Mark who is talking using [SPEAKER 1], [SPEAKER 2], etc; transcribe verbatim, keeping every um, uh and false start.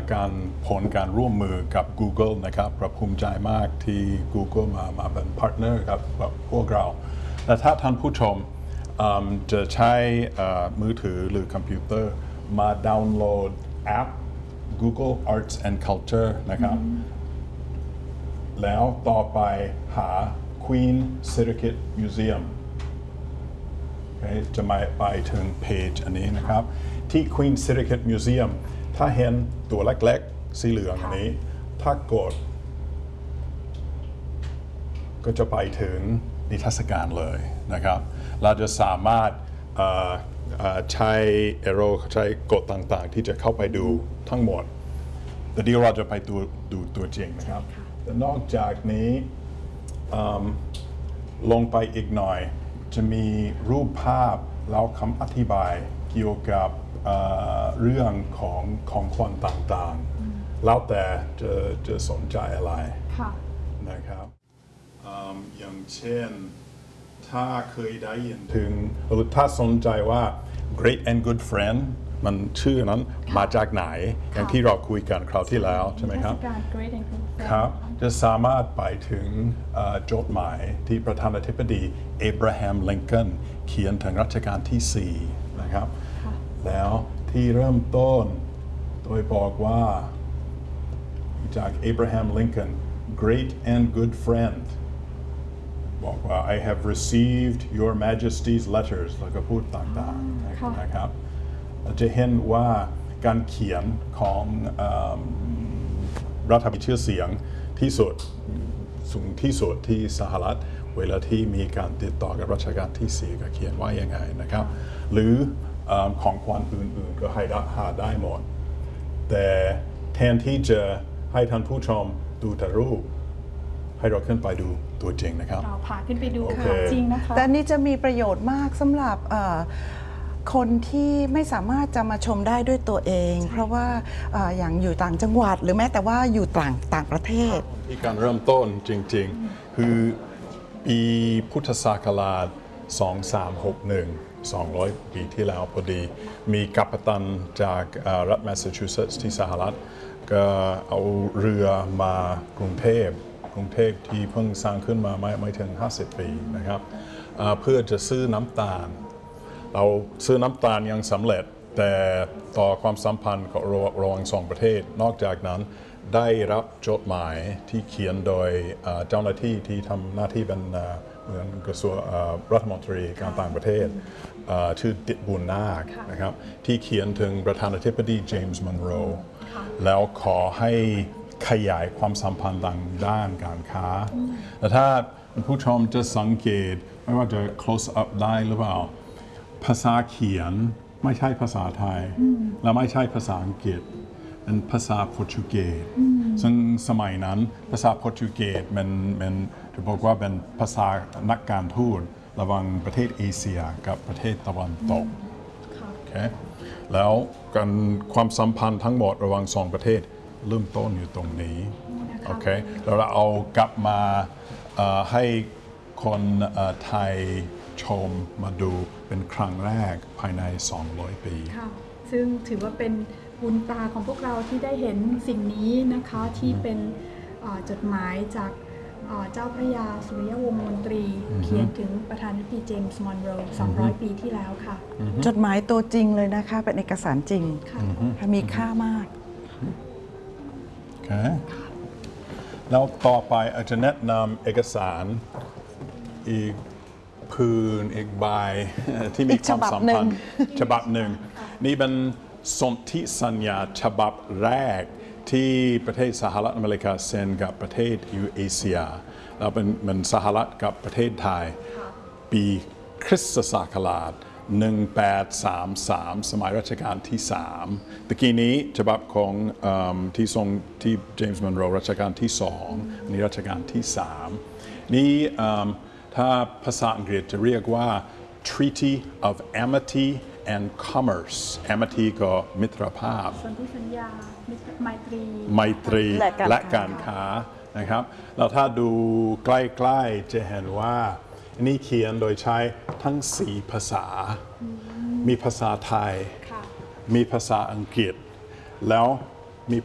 [SPEAKER 1] การผลการร่วมมือกับ Google นะครับเราภูมิใจมากที่ Google มามาเป็นพาร์ทเนอร์กับพวกเราและถ้าท่านผู้ชมจะใช้มือถือหรือคอมพิวเตอร์มาดาวน์โหลดแอป Google Arts and Culture นะครับแล้วต่อไปหา Queen Sirikit Museum จะมาไปถึงเพจอันนี้นะครับที่ Queen Sirikit Museum ถ้าเห็นตัวเล็กๆสีเหลืองอันนี้ถ้ากดก็จะไปถึงนิทรรศการเลยนะครับเราจะสามารถใช้ arrow ใช้กดต่างๆที่จะเข้าไปดูทั้งหมดแต่เดี๋ยวเราจะไปดูดูตัวจริงนะครับแต่นอกจากนี้ลงไปอีกหน่อยจะมีรูปภาพแล้วคำอธิบายเกี่ยวกับเรื่องของของขวัญต่างๆแล้วแต่จะจะสนใจอะไรนะครับอย่างเช่นถ้าเคยได้ยินถึงหรือถ้าสนใจว่า Great and Good Friend มันชื่อนั้นมาจากไหนอย่างที่เราคุยกันคราวที่แล้วใช่ไหมครับครับจะสามารถไปถึงจดหมายที่ประธานาธิบดีเอเบราฮัมลิงคอล์นเขียนถึงรัชกาลที่สี่นะครับแล้วที่เริ่มต้นโดยบอกว่าจากเอเบราฮัมลิงคอล์น Great and Good Friend บอกว่า I have received your Majesty's letters แล้วก็พูดต่างๆนะครับจะเห็นว่าการเขียนของรัฐบาลชื่อเสียงที่สุดสูงที่สุดที่สหรัฐเวลาที่มีการติดต่อกับรัชกาลที่สี่ก็เขียนว่ายังไงนะครับหรือของขวัญอื่นๆก็ให้หาได้หมดแต่แทนที่จะให้ท่านผู้ชมดูแต่รูปให้เราขึ้นไปดูตัวจริงนะครับ
[SPEAKER 2] เราพาขึ้นไปดูของจริงนะคะ
[SPEAKER 3] แต่นี่จะมีประโยชน์มากสำหรับคนที่ไม่สามารถจะมาชมได้ด้วยตัวเองเพราะว่าอย่างอยู่ต่างจังหวัดหรือแม้แต่ว่าอยู่ต่างต่างประเทศ
[SPEAKER 1] ที่การเริ่มต้นจริงๆคือปีพุทธศักราชสองสามหกหนึ่ง สองร้อยปีที่แล้วพอดีมีกัปตันจากรัฐแมสซาชูเซตส์ที่สหรัฐก็เอาเรือมากรุงเทพกรุงเทพที่เพิ่งสร้างขึ้นมาไม่ไม่ถึงห้าสิบปีนะครับเพื่อจะซื้อน้ำตาลเราซื้อน้ำตาลยังสำเร็จแต่ต่อความสัมพันธ์กับระหว่างสองประเทศนอกจากนั้นได้รับจดหมายที่เขียนโดยเจ้าหน้าที่ที่ทำหน้าที่เป็นเหมือนกระทรวงรัฐมนตรีการต่างประเทศชื่อดิบุญนาคนะครับที่เขียนถึงประธานาธิบดีเจมส์มันโรแล้วขอให้ขยายความสัมพันธ์ทางด้านการค้าแต่ถ้าผู้ชมจะสังเกตไม่ว่าจะ close up ได้หรือเปล่าภาษาเขียนไม่ใช่ภาษาไทยและไม่ใช่ภาษาอังกฤษเป็นภาษาโปรตุเกสซึ่งสมัยนั้นภาษาโปรตุเกสมันมันจะบอกว่าเป็นภาษานักการทูตระหว่างประเทศเอเชียกับประเทศตะวันตกโอเคแล้วการความสัมพันธ์ทั้งหมดระหว่างสองประเทศเริ่มต้นอยู่ตรงนี้โอเคแล้วเราเอากลับมาให้คนไทยชมมาดูเป็นครั้งแรกภายในสองร้อยปี
[SPEAKER 2] ค่ะซึ่งถือว่าเป็นบุญตาของพวกเราที่ได้เห็นสิ่งนี้นะคะที่เป็นจดหมายจากเจ้าพระยาสุริยวงศ์มนตรีเขียนถึงประธานาธิบดีเจมส์มอนโรสองร้อยปีที่แล้วค่ะ
[SPEAKER 3] จดหมายตัวจริงเลยนะคะเป็นเอกสารจริงมีค่ามาก
[SPEAKER 1] แล้วต่อไปอาจจะแนะนำเอกสารอีกผืนอีกใบที่มีความสัมพันธ์ฉบับหนึ่งนี่เป็นสนธิสัญญาฉบับแรกที่ประเทศสหรัฐอเมริกาเซ็นกับประเทศยูเอเชียแล้วเป็นเหมือนสหรัฐกับประเทศไทยปีคริสตศักราชหนึ่งแปดสามสามสมัยรัชกาลที่สามตะกี้นี้ฉบับของที่ทรงที่เจมส์มันโรรัชกาลที่สองนี่รัชกาลที่สามนี่ถ้าภาษาอังกฤษจะเรียกว่า Treaty of Amity and Commerce Amity ก็มิตรภาพ
[SPEAKER 2] สนธิสัญญาไมตรี
[SPEAKER 1] ไมตรีและการค้านะครับแล้วถ้าดูใกล้ๆจะเห็นว่านี่เขียนโดยใช้ทั้งสี่ภาษามีภาษาไทยมีภาษาอังกฤษแล้ว